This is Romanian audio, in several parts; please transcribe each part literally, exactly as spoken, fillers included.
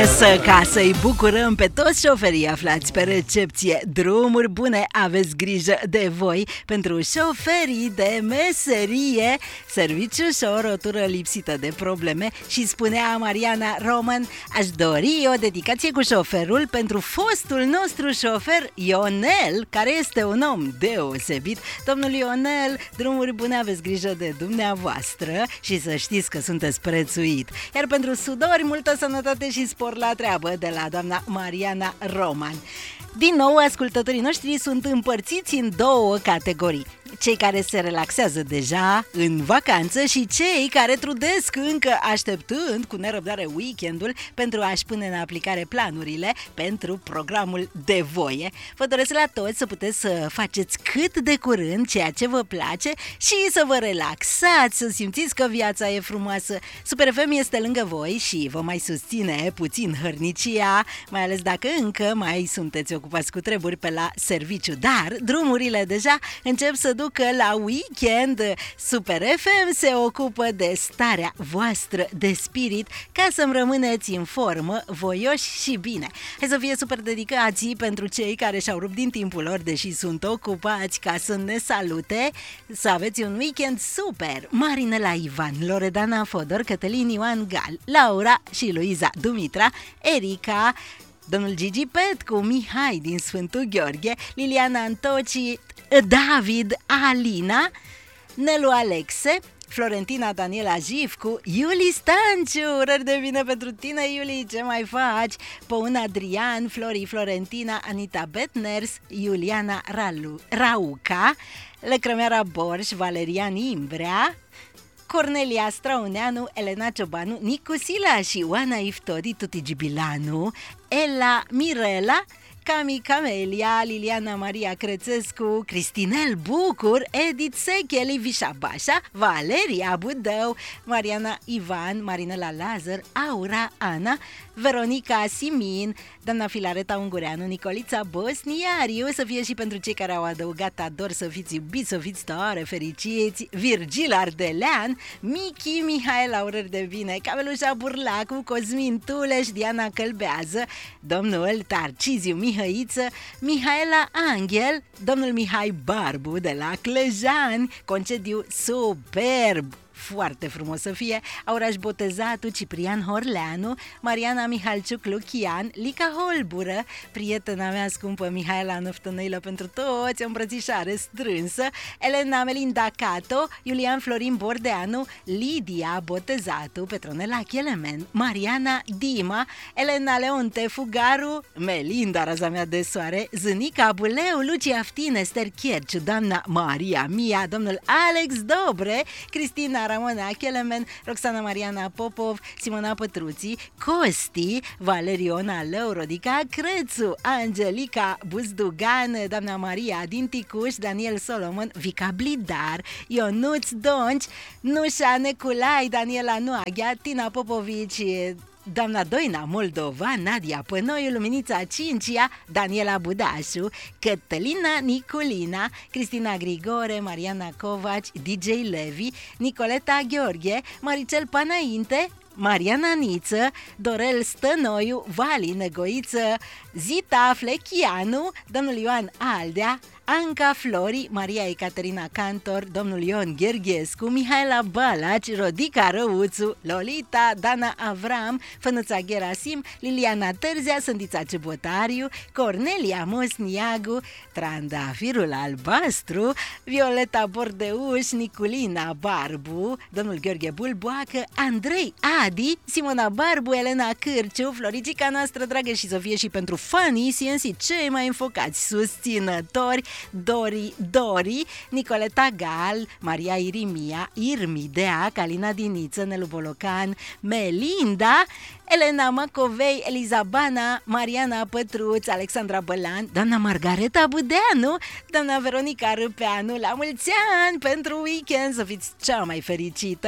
piesă ca să-i bucurăm pe toți șoferii aflați pe recepție. Drumuri bune, aveți grijă de voi. Pentru șoferii de meserie, serviciu ușor, o tură lipsită de probleme. Și spunea Mariana Roman: aș dori o dedicație cu șoferul pentru fostul nostru șofer Ionel, care este un om deosebit. Domnul Ionel, drumuri bune, aveți grijă de dumneavoastră și să știți că sunteți prețuit. Iar pentru sudori, multă sănătate și spor la treabă de la doamna Mariana Roman. Din nou, ascultătorii noștri sunt împărțiți în două categorii: cei care se relaxează deja în vacanță și cei care trudesc încă așteptând cu nerăbdare weekendul pentru a-și pune în aplicare planurile pentru programul de voie. Vă doresc la toți să puteți să faceți cât de curând ceea ce vă place și să vă relaxați, să simțiți că viața e frumoasă. Super F M este lângă voi și vă mai susține puțin hărnicia, mai ales dacă încă mai sunteți ocupați cu treburi pe la serviciu. Dar drumurile deja încep să ducă la weekend. Super F M se ocupă de starea voastră de spirit ca să-mi rămâneți în formă, voioși și bine. Hai să fie super dedicații pentru cei care și-au rupt din timpul lor, deși sunt ocupați, ca să ne salute. Să aveți un weekend super! Marinela Ivan, Loredana Fodor, Cătălin Ioan Gal, Laura și Luiza Dumitra, Erica, domnul Gigi Petcu, Mihai din Sfântul Gheorghe, Liliana Antoci, David, Alina, Nelu Alexe, Florentina Daniela Jivcu, Iuli Stanciu, urări de bine pentru tine, Iuli, ce mai faci? Păun Adrian, Flori Florentina, Anita Betners, Iuliana Ralu, Rauca, Lecrămeara Borș, Valerian Imbrea, Cornelia Strauneanu, Elena Ciobanu, Nicu Sila și Oana Iftodi, Tuti Gibilanu, Ela Mirela, Cami Camelia, Liliana Maria Crețescu, Cristinel Bucur, Edith Seche, Livișa Bașa, Valeria Budău, Mariana Ivan, Marinela Lazar, Aura Ana, Veronica Simin, doamna Filareta Ungureanu, Nicolița Bosniariu, să fie și pentru cei care au adăugat ador, să fiți iubiți, să fiți tare fericiți, Virgil Ardelean, Michi Mihaela, urări de bine, Camelușa Burlacu, Cosmin Tuleș, Diana Călbează, domnul Tarciziu Mihăiță, Mihaela Angel, domnul Mihai Barbu de la Clejani, concediu superb, foarte frumos să fie, Auraș Botezatu, Ciprian Horleanu, Mariana Mihalciuc Luchian, Lica Holbură, prietena mea scumpă Mihaela Năftănăilă, pentru toți, o îmbrățișare strânsă, Elena Melinda Cato, Iulian Florin Bordeanu, Lidia Botezatu, Petronela Chelemen, Mariana Dima, Elena Leonte Fugaru, Melinda, raza mea de soare, Zânica Buleu, Lucia Aftin, Ester Chierciu, doamna Maria Mia, domnul Alex Dobre, Cristina Ramona Chelemen, Roxana Mariana Popov, Simona Pătruții, Costi, Valeriona Lău, Rodica Crețu, Angelica Buzdugan, doamna Maria din Ticuș, Daniel Solomon, Vica Blidar, Ionuț Donci, Nușa Neculai, Daniela Nuaghea, Tina Popovici, doamna Doina Moldova, Nadia Pănoiu, Luminița Cincia, Daniela Budașu, Cătălina Niculina, Cristina Grigore, Mariana Covaci, D J Levi, Nicoleta Gheorghe, Maricel Panainte, Mariana Niță, Dorel Stănoiu, Vali Negoiță, Zita Flechianu, domnul Ioan Aldea, Anca Flori, Maria Ecaterina Cantor, domnul Ion Gherghescu, Mihaela Balaci, Rodica Răuțu, Lolita, Dana Avram, Fănuța Gerasim, Liliana Tărzea, Sândița Cebotariu, Cornelia Mosniagu, Trandafirul Albastru, Violeta Bordeuș, Niculina Barbu, domnul Gheorghe Bulboacă, Andrei Adi, Simona Barbu, Elena Cârciu, Floricica noastră dragă, și să fie și pentru fanii C N C cei mai înfocați susținători, Dori Dori, Nicoleta Gal, Maria Irimia, Irmidea, Calina Diniță, Nelu Bolocan, Melinda, Elena Macovei, Eliza Bana, Mariana Pătruț, Alexandra Bălan, doamna Margareta Budeanu, doamna Veronica Râpeanu, la mulți ani pentru weekend, să fiți cea mai fericită,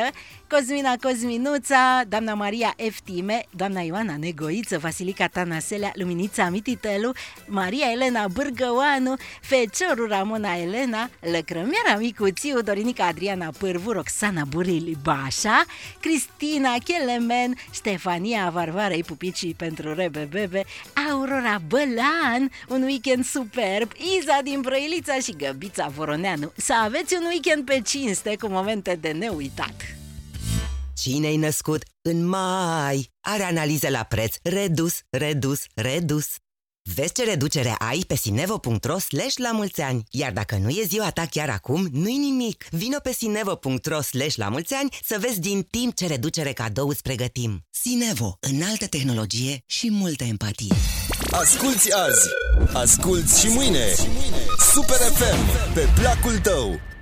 Cosmina Cosminuța, doamna Maria Eftime, doamna Ioana Negoiță, Vasilica Tanaselea, Luminița Mititelu, Maria Elena Bârgăoanu, Feciorul Ramona Elena, Lăcrămiara Micuțiu, Dorinica Adriana Pârvu, Roxana Burili Bașa, Cristina Chelemen, Ștefania Varvarei Pupicii pentru Rebe Bebe, Aurora Bălan, un weekend superb, Iza din Brăilița și Găbița Voroneanu. Să aveți un weekend pe cinste cu momente de neuitat. Cine-ai născut în mai are analiză la preț redus, redus, redus. Vezi ce reducere ai pe sinevo punct ro slash la mulți ani. Iar dacă nu e ziua ta chiar acum, nu-i nimic. Vino pe sinevo punct ro slash la mulți ani să vezi din timp ce reducere cadou îți pregătim. Sinevo, înaltă tehnologie și multă empatie. Asculți azi, asculți și mâine. Super F M, pe placul tău.